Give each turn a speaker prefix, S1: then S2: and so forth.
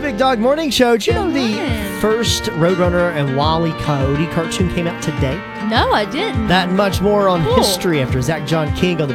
S1: Big Dog Morning Show. Did you know the
S2: morning.
S1: first Roadrunner and Wile E. Coyote cartoon came out today?
S2: No, I didn't.
S1: That and much more on
S2: Cool.
S1: history after Zach John King on the